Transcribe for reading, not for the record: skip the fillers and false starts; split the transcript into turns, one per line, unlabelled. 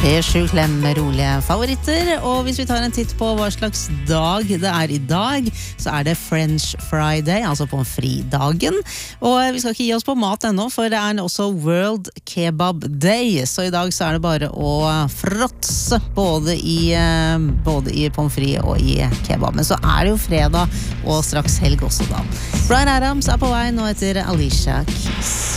P7 Klem med rolige favoritter, og hvis vi tar en titt på hva slags dag det I dag, så det French Friday, altså på fridagen, og vi skal ikke gi oss på mat ennå, for det også World Kebab Day, så I dag så det bare å fråtse både I pommes frites og I kebab, men så det jo fredag og straks helg også da. Bryan Adams på vei nå etter Alicia Keys.